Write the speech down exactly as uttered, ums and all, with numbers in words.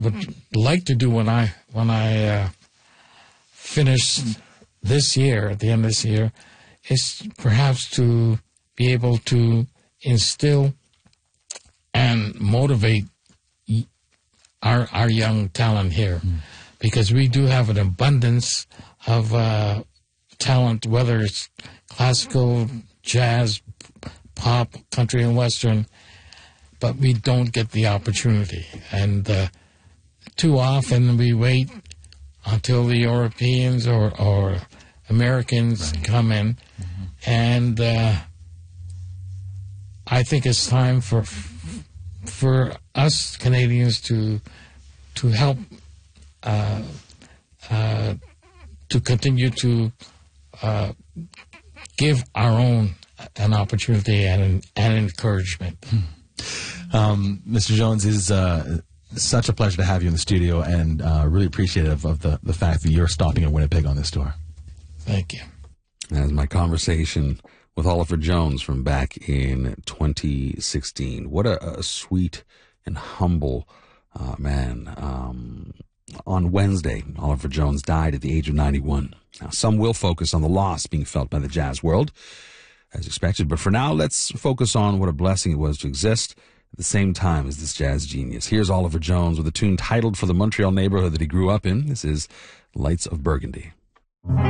would like to do when I when I uh, finish this year, at the end of this year, is perhaps to be able to instill and motivate our our young talent here, mm. because we do have an abundance of uh, talent, whether it's classical, jazz, pop, country, and western, but we don't get the opportunity. And uh, too often we wait until the Europeans or, or Americans right. come in, mm-hmm. and uh, I think it's time for for us Canadians to to help uh, uh, to continue to uh, give our own an opportunity and an encouragement. Hmm. Um, Mister Jones, is uh, such a pleasure to have you in the studio, and uh, really appreciative of the, the fact that you're stopping in Winnipeg on this tour. Thank you. That's my conversation with Oliver Jones from back in twenty sixteen. What a, a sweet and humble uh, man. Um, on Wednesday, Oliver Jones died at the age of ninety-one. Now, some will focus on the loss being felt by the jazz world, as expected, but for now, let's focus on what a blessing it was to exist at the same time as this jazz genius. Here's Oliver Jones with a tune titled for the Montreal neighborhood that he grew up in. This is Lights of Burgundy.